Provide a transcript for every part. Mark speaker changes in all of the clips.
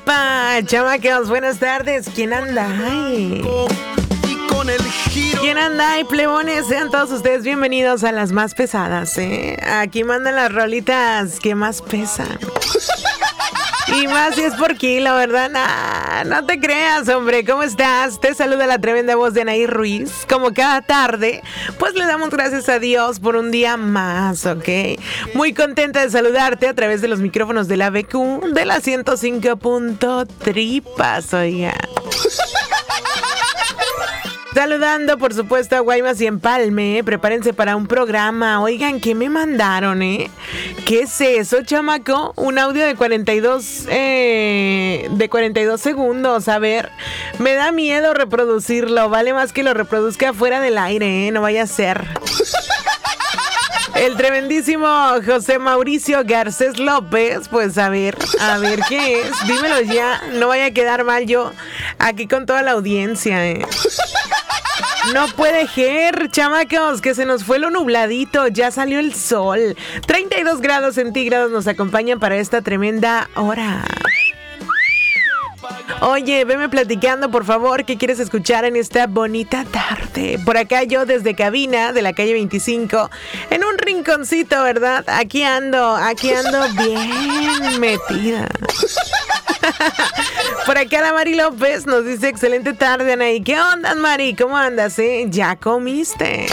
Speaker 1: tripa. Chamacos, buenas tardes. ¿Quién anda ahí? ¿Quién anda ahí, plebones? Sean todos ustedes bienvenidos a las más pesadas, ¿eh? Aquí mandan las rolitas que más pesan. Y más si es por kilo, ¿verdad? Nah, no te creas, hombre. ¿Cómo estás? Te saluda la tremenda voz de Anaí Ruiz. Como cada tarde, pues le damos gracias a Dios por un día más, ¿ok? Muy contenta de saludarte a través de los micrófonos de la BQ de la 105.tripas, oiga. Saludando, por supuesto, a Guaymas y Empalme. Prepárense para un programa. Oigan, ¿qué me mandaron, ¿Qué es eso, chamaco? Un audio de 42 segundos. A ver, me da miedo reproducirlo. Vale más que lo reproduzca fuera del aire, No vaya a ser. El tremendísimo José Mauricio Garcés López, pues a ver qué es. Dímelo ya, no vaya a quedar mal yo aquí con toda la audiencia, No puede ser, chamacos, que se nos fue lo nubladito, ya salió el sol. 32 grados centígrados nos acompañan para esta tremenda hora. Oye, veme platicando, por favor, ¿qué quieres escuchar en esta bonita tarde? Por acá yo desde cabina de la calle 25, en un rinconcito, ¿verdad? Aquí ando bien metida. Por acá la Mari López nos dice, excelente tarde, Anaí. ¿Qué onda, Mari? ¿Cómo andas, ¿Ya comiste?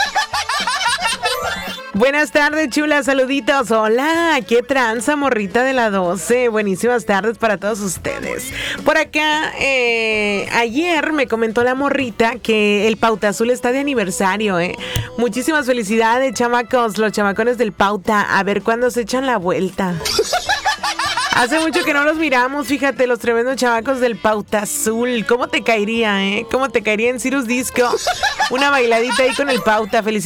Speaker 1: Buenas tardes, chula, saluditos. Hola, qué tranza, morrita de la 12. Buenísimas tardes para todos ustedes. Por acá, ayer me comentó la morrita que el Pauta Azul está de aniversario, Muchísimas felicidades, chamacos, los chamacones del Pauta. A ver cuándo se echan la vuelta. Hace mucho que no los miramos, fíjate, los tremendos chavacos del Pauta Azul. ¿Cómo te caería, ¿Cómo te caería en Cirrus Disco? Una bailadita ahí con el Pauta. Felicidades.